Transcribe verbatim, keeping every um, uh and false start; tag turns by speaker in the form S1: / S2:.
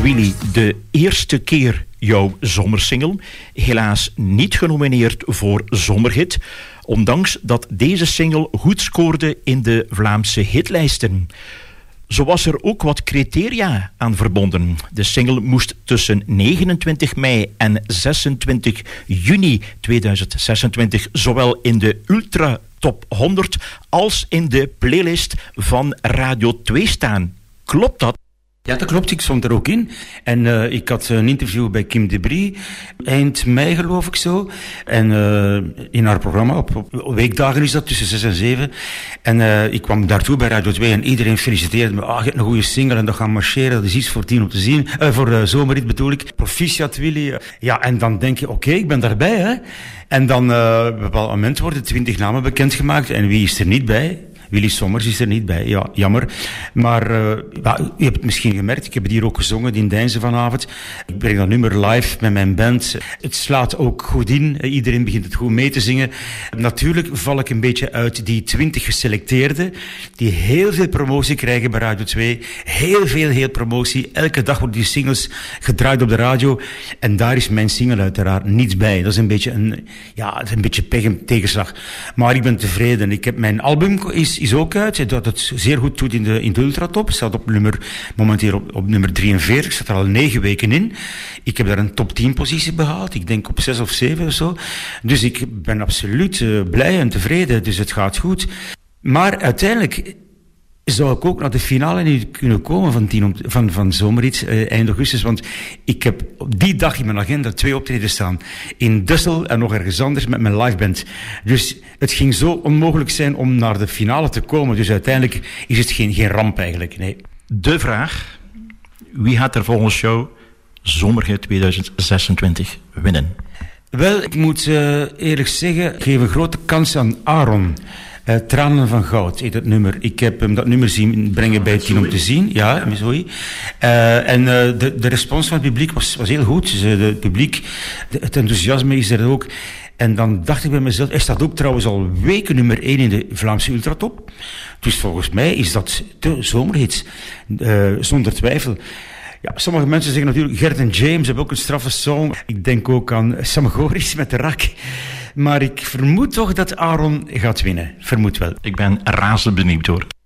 S1: Willy, de eerste keer jouw zomersingle. Helaas niet genomineerd voor Zomerhit, ondanks dat deze single goed scoorde in de Vlaamse hitlijsten. Zo was er ook wat criteria aan verbonden. De single moest tussen negenentwintig mei en zesentwintig juni tweeduizend zesentwintig zowel in de Ultra Top honderd als in de playlist van Radio twee staan. Klopt dat?
S2: Ja, dat klopt. Ik stond er ook in. En uh, ik had een interview bij Kim de Brie, eind mei geloof ik zo. En uh, in haar programma, op, op weekdagen is dat, tussen zes en zeven. En uh, ik kwam daartoe bij Radio twee en iedereen feliciteerde me. Ah, je hebt een goede single en dat gaan marcheren. Dat is iets voor tien om te zien. Uh, voor uh, Zomerhit bedoel ik. Proficiat, Willy. Ja, en dan denk je, oké, okay, ik ben daarbij, hè. En dan, uh, op een bepaald moment worden twintig namen bekendgemaakt. En wie is er niet bij? Willy Sommers is er niet bij, ja, jammer. Maar uh, ja, u hebt het misschien gemerkt, ik heb het hier ook gezongen in Deinzen vanavond. Ik breng dat nummer live met mijn band. Het slaat ook goed in, iedereen begint het goed mee te zingen. Natuurlijk val ik een beetje uit die twintig geselecteerden, die heel veel promotie krijgen bij Radio twee. Heel veel, heel promotie. Elke dag worden die singles gedraaid op de radio. En daar is mijn single uiteraard niet bij. Dat is een beetje een, ja, een beetje pech en tegenslag. Maar ik ben tevreden. Ik heb mijn album is is ook uit, dat het zeer goed doet in de, in de Ultratop. Staat op nummer, momenteel op, op nummer drieënveertig, staat er al negen weken in. Ik heb daar een top tien positie behaald, ik denk op zes of zeven of zo. Dus ik ben absoluut uh, blij en tevreden, dus het gaat goed. Maar uiteindelijk zou ik ook naar de finale niet kunnen komen van, tien, van, van Zomerhit uh, eind augustus, want ik heb op die dag in mijn agenda twee optreden staan. In Dussel en nog ergens anders met mijn liveband. Dus het ging zo onmogelijk zijn om naar de finale te komen. Dus uiteindelijk is het geen, geen ramp eigenlijk, nee.
S1: De vraag, wie gaat er volgens jou Zomerhit tweeduizend zesentwintig winnen?
S2: Wel, ik moet uh, eerlijk zeggen, ik geef een grote kans aan Aaron. Uh, Tranen van Goud heet het nummer. Ik heb hem dat nummer zien brengen bij Tien om te zien. Ja, sorry. Uh, en uh, de, de respons van het publiek was, was heel goed. Dus, uh, het publiek, de, het enthousiasme is er ook. En dan dacht ik bij mezelf, hij staat ook trouwens al weken nummer één in de Vlaamse Ultratop. Dus volgens mij is dat de Zomerhit. Uh, zonder twijfel. Ja, sommige mensen zeggen natuurlijk, Gert en James hebben ook een straffe song. Ik denk ook aan Sam Goris met de Rak. Maar ik vermoed toch dat Aaron gaat winnen. Vermoed wel.
S1: Ik ben razend benieuwd hoor.